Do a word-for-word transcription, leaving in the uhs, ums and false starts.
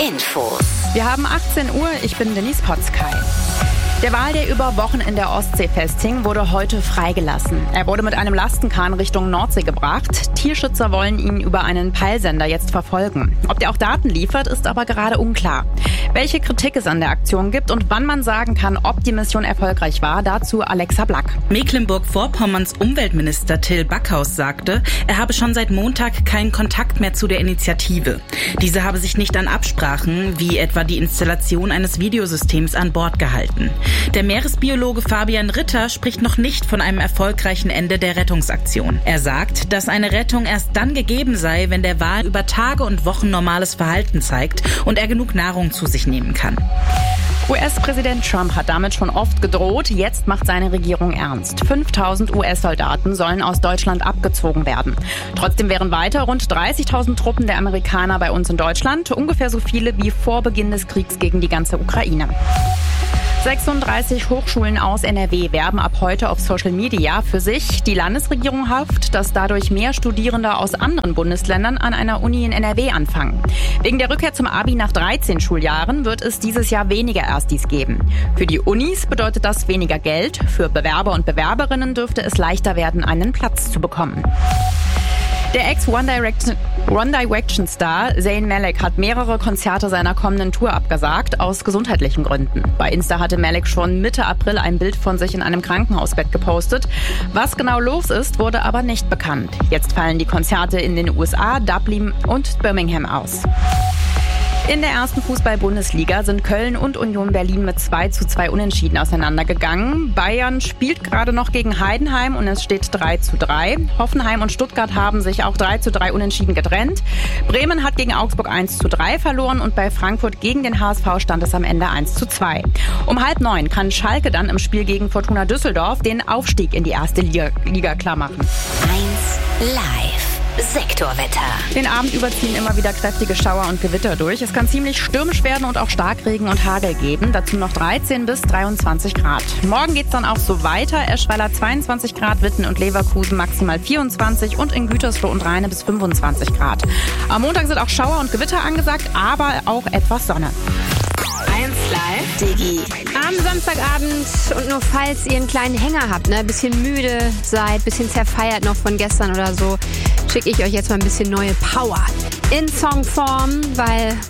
Infos. Wir haben achtzehn Uhr, ich bin Denise Potzkei. Der Wal, der über Wochen in der Ostsee festhing, wurde heute freigelassen. Er wurde mit einem Lastenkahn Richtung Nordsee gebracht. Tierschützer wollen ihn über einen Peilsender jetzt verfolgen. Ob der auch Daten liefert, ist aber gerade unklar. Welche Kritik es an der Aktion gibt und wann man sagen kann, ob die Mission erfolgreich war, dazu Alexa Black. Mecklenburg-Vorpommerns Umweltminister Till Backhaus sagte, er habe schon seit Montag keinen Kontakt mehr zu der Initiative. Diese habe sich nicht an Absprachen, wie etwa die Installation eines Videosystems an Bord gehalten. Der Meeresbiologe Fabian Ritter spricht noch nicht von einem erfolgreichen Ende der Rettungsaktion. Er sagt, dass eine Rettung erst dann gegeben sei, wenn der Wal über Tage und Wochen normales Verhalten zeigt und er genug Nahrung zu sich nehmen kann. U S-Präsident Trump hat damit schon oft gedroht, jetzt macht seine Regierung ernst. fünftausend U S-Soldaten sollen aus Deutschland abgezogen werden. Trotzdem wären weiter rund dreißigtausend Truppen der Amerikaner bei uns in Deutschland, ungefähr so viele wie vor Beginn des Kriegs gegen die ganze Ukraine. sechsunddreißig Hochschulen aus N R W werben ab heute auf Social Media für sich. Die Landesregierung hofft, dass dadurch mehr Studierende aus anderen Bundesländern an einer Uni in N R W anfangen. Wegen der Rückkehr zum Abi nach dreizehn Schuljahren wird es dieses Jahr weniger Erstis geben. Für die Unis bedeutet das weniger Geld. Für Bewerber und Bewerberinnen dürfte es leichter werden, einen Platz zu bekommen. Der Ex-One Direction, One Direction Star Zayn Malik hat mehrere Konzerte seiner kommenden Tour abgesagt, aus gesundheitlichen Gründen. Bei Insta hatte Malik schon Mitte April ein Bild von sich in einem Krankenhausbett gepostet. Was genau los ist, wurde aber nicht bekannt. Jetzt fallen die Konzerte in den U S A, Dublin und Birmingham aus. In der ersten Fußball-Bundesliga sind Köln und Union Berlin mit zwei zu zwei Unentschieden auseinandergegangen. Bayern spielt gerade noch gegen Heidenheim und es steht drei zu drei. Hoffenheim und Stuttgart haben sich auch drei zu drei unentschieden getrennt. Bremen hat gegen Augsburg eins zu drei verloren und bei Frankfurt gegen den H S V stand es am Ende eins zu zwei. Um halb neun kann Schalke dann im Spiel gegen Fortuna Düsseldorf den Aufstieg in die erste Liga, Liga klar machen. eins live. Sektorwetter. Den Abend überziehen immer wieder kräftige Schauer und Gewitter durch. Es kann ziemlich stürmisch werden und auch Starkregen und Hagel geben. Dazu noch dreizehn bis dreiundzwanzig Grad. Morgen geht's dann auch so weiter. Eschweiler zweiundzwanzig Grad, Witten und Leverkusen maximal vierundzwanzig und in Gütersloh und Rheine bis fünfundzwanzig Grad. Am Montag sind auch Schauer und Gewitter angesagt, aber auch etwas Sonne. eins live Digi. Am Samstagabend und nur falls ihr einen kleinen Hänger habt, ne, bisschen müde seid, bisschen zerfeiert noch von gestern oder so, schicke ich euch jetzt mal ein bisschen neue Power in Songform, weil